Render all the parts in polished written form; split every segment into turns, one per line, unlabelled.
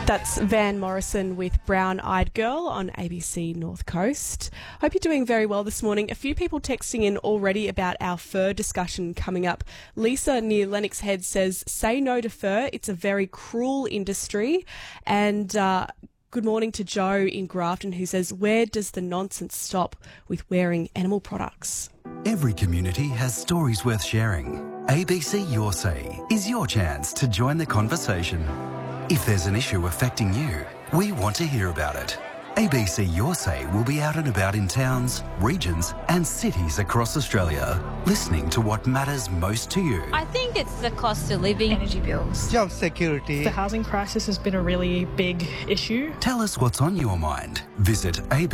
That's Van Morrison with Brown Eyed Girl on ABC North Coast. Hope you're doing very well this morning. A few people texting in already about our fur discussion coming up. Lisa near Lennox Head says, say no to fur. It's a very cruel industry. And good morning to Joe in Grafton who says, where does the nonsense stop with wearing animal products?
Every community has stories worth sharing. ABC Your Say is your chance to join the conversation. If there's an issue affecting you, we want to hear about it. ABC Your Say will be out and about in towns, regions and cities across Australia, listening to what matters most to you.
I think it's the cost of living, energy bills,
job security.
The housing crisis has been a really big issue.
Tell us what's on your mind. Visit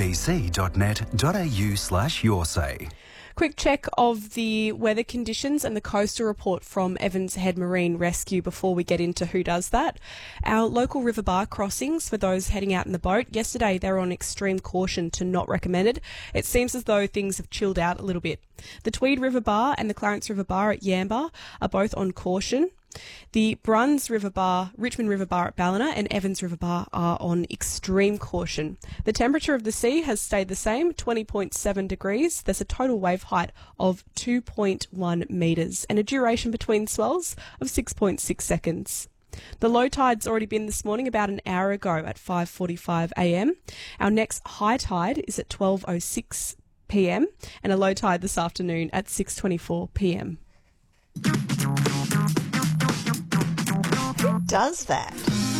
abc.net.au/yoursay.
Quick check of the weather conditions and the coastal report from Evans Head Marine Rescue before we get into who does that. Our local river bar crossings for those heading out in the boat. Yesterday they were on extreme caution to not recommended. It seems as though things have chilled out a little bit. The Tweed River Bar and the Clarence River Bar at Yamba are both on caution. The Bruns River Bar, Richmond River Bar at Ballina and Evans River Bar are on extreme caution. The temperature of the sea has stayed the same, 20.7 degrees. There's a total wave height of 2.1 metres and a duration between swells of 6.6 seconds. The low tide's already been this morning about an hour ago at 5:45 a.m. Our next high tide is at 12:06 p.m. and a low tide this afternoon at 6:24 p.m.
Does that?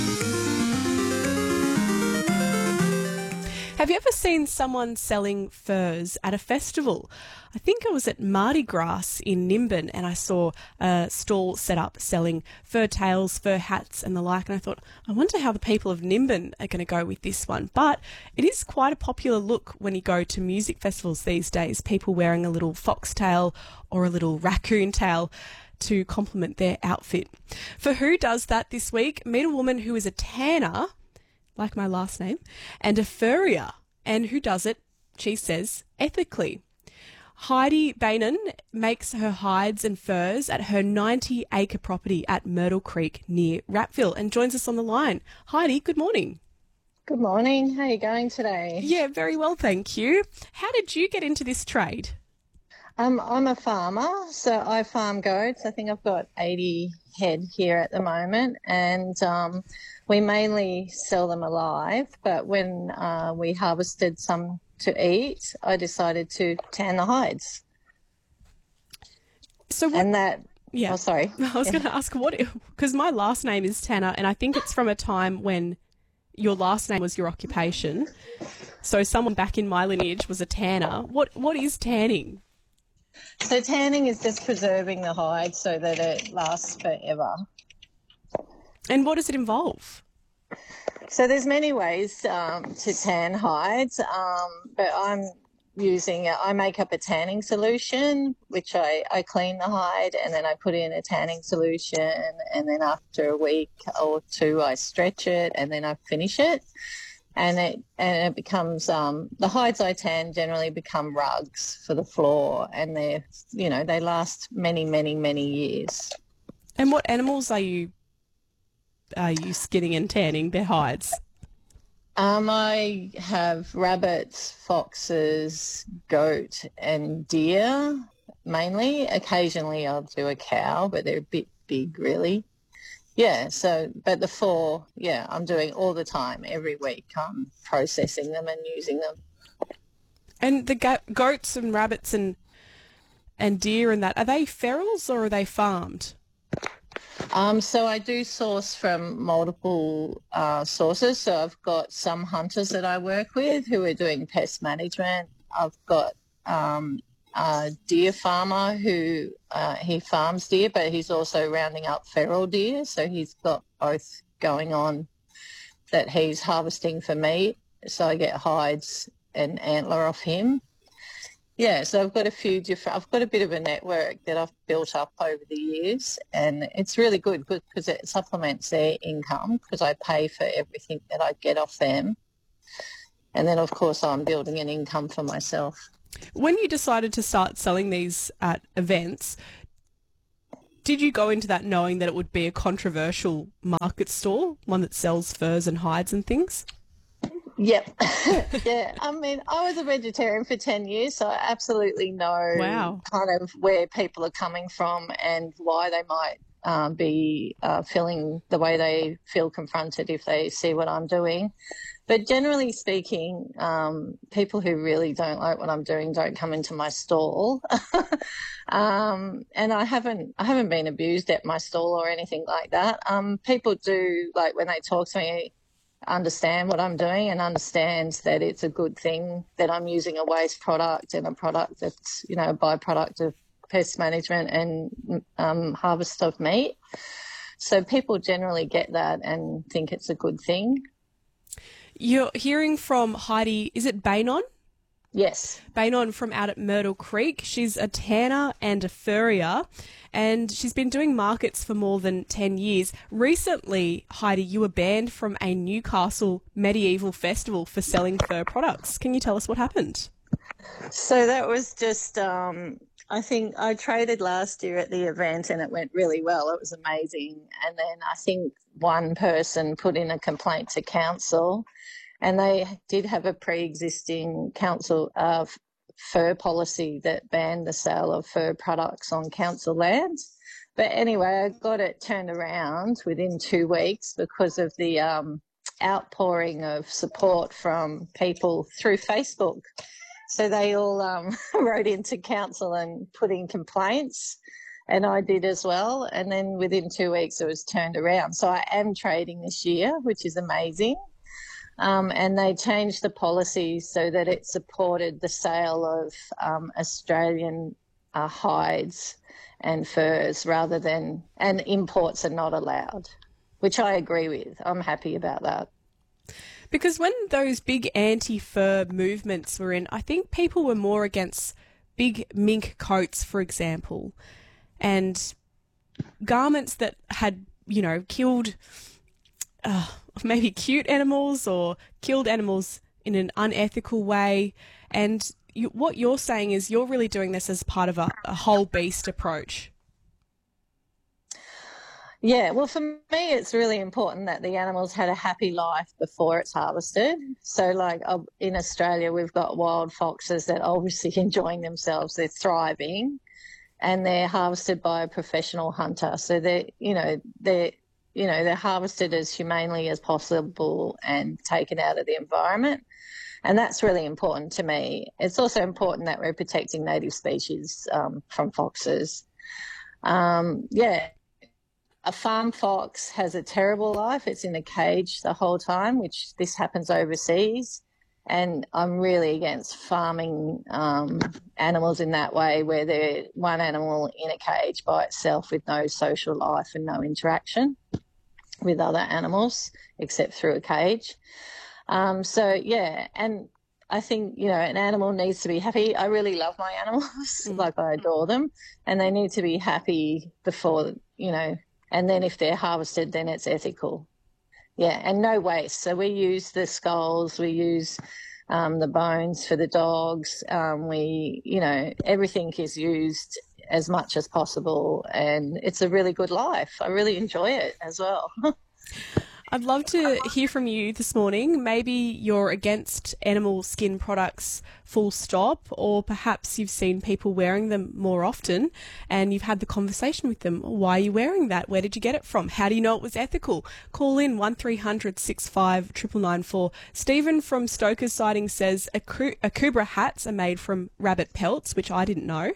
Have you ever seen someone selling furs at a festival? I think I was at Mardi Gras in Nimbin and I saw a stall set up selling fur tails, fur hats and the like, and I thought, I wonder how the people of Nimbin are going to go with this one. But it is quite a popular look when you go to music festivals these days, people wearing a little foxtail or a little raccoon tail to complement their outfit. For Who Does That this week, meet a woman who is a tanner, like my last name, and a furrier. And who does it, she says, ethically. Heidi Bainan makes her hides and furs at her 90-acre property at Myrtle Creek near Rapville and joins us on the line. Heidi, good morning.
Good morning. How are you going today?
Yeah, very well, thank you. How did you get into this trade?
I'm a farmer, so I farm goats. I think I've got 80 head here at the moment, and we mainly sell them alive. But when we harvested some to eat, I decided to tan the hides.
So what,
and that,
yeah.
Oh, sorry.
I was going to ask what, because my last name is Tanner, and I think it's from a time when your last name was your occupation. So someone back in my lineage was a tanner. What is tanning?
So tanning is just preserving the hide so that it lasts forever.
And what does it involve?
So there's many ways to tan hides, but I make up a tanning solution, which I clean the hide and then I put in a tanning solution, and then after a week or two I stretch it and then I finish it. And it becomes the hides I tan generally become rugs for the floor, and they last many years.
And what animals are you skinning and tanning their hides?
I have rabbits, foxes, goat, and deer mainly. Occasionally I'll do a cow, but they're a bit big, really. Yeah, but the four, I'm doing all the time, every week. I'm processing them and using them.
And the goats and rabbits and deer and that, are they ferals or are they farmed?
So I do source from multiple sources. So I've got some hunters that I work with who are doing pest management. I've got a deer farmer who he farms deer, but he's also rounding up feral deer. So he's got both going on that he's harvesting for meat. So I get hides and antler off him. Yeah, so I've got I've got a bit of a network that I've built up over the years, and it's really good because it supplements their income because I pay for everything that I get off them. And then, of course, I'm building an income for myself.
When you decided to start selling these at events, did you go into that knowing that it would be a controversial market stall, one that sells furs and hides and things?
Yep. Yeah. I mean, I was a vegetarian for 10 years, so I absolutely know kind of where people are coming from and why they might be feeling the way they feel confronted if they see what I'm doing. But generally speaking, people who really don't like what I'm doing don't come into my stall. And I haven't been abused at my stall or anything like that. People do, like when they talk to me, understand what I'm doing and understands that it's a good thing that I'm using a waste product and a product that's, you know, a byproduct of pest management and harvest of meat. So people generally get that and think it's a good thing.
You're hearing from Heidi, is it Bainon?
Yes.
Bainon from out at Myrtle Creek. She's a tanner and a furrier, and she's been doing markets for more than 10 years. Recently, Heidi, you were banned from a Newcastle medieval festival for selling fur products. Can you tell us what happened?
So that was just, I think I traded last year at the event and it went really well. It was amazing. And then I think one person put in a complaint to council, and they did have a pre-existing council fur policy that banned the sale of fur products on council lands. But anyway, I got it turned around within 2 weeks because of the outpouring of support from people through Facebook. So they all wrote into council and put in complaints, and I did as well. And then within 2 weeks it was turned around. So I am trading this year, which is amazing. And they changed the policy so that it supported the sale of Australian hides and furs rather than, and imports are not allowed, which I agree with. I'm happy about that.
Because when those big anti-fur movements were in, I think people were more against big mink coats, for example, and garments that had, you know, killed maybe cute animals or killed animals in an unethical way. And what you're saying is you're really doing this as part of a whole beast approach.
Yeah, well, for me, it's really important that the animals had a happy life before it's harvested. So, like in Australia, we've got wild foxes that are obviously enjoying themselves. They're thriving, and they're harvested by a professional hunter. So they're harvested as humanely as possible and taken out of the environment. And that's really important to me. It's also important that we're protecting native species from foxes. A farm fox has a terrible life. It's in a cage the whole time, which this happens overseas. And I'm really against farming animals in that way, where they're one animal in a cage by itself with no social life and no interaction with other animals except through a cage. And I think, you know, an animal needs to be happy. I really love my animals, like I adore them, and they need to be happy before, you know, and then if they're harvested, then it's ethical. Yeah, and no waste. So we use the skulls, we use the bones for the dogs. Everything is used as much as possible, and it's a really good life. I really enjoy it as well.
I'd love to hear from you this morning. Maybe you're against animal skin products full stop, or perhaps you've seen people wearing them more often and you've had the conversation with them. Why are you wearing that? Where did you get it from? How do you know it was ethical? Call in 1300 65 994. Stephen from Stoker's Siding says Akubra hats are made from rabbit pelts, which I didn't know.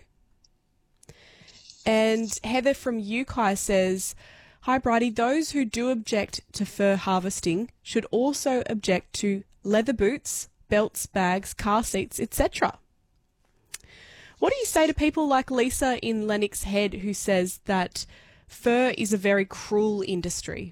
And Heather from Yukai says, hi, Bridie, those who do object to fur harvesting should also object to leather boots, belts, bags, car seats, etc. What do you say to people like Lisa in Lennox Head, who says that fur is a very cruel industry?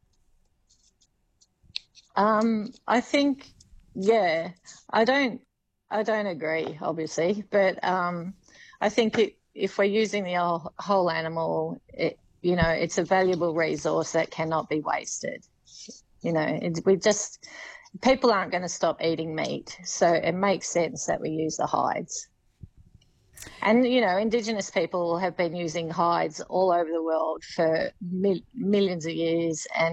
I think, yeah, I don't agree, obviously, but I think if we're using the whole animal, it's a valuable resource that cannot be wasted. You know, people aren't going to stop eating meat, so it makes sense that we use the hides. And, you know, Indigenous people have been using hides all over the world for millions of years, and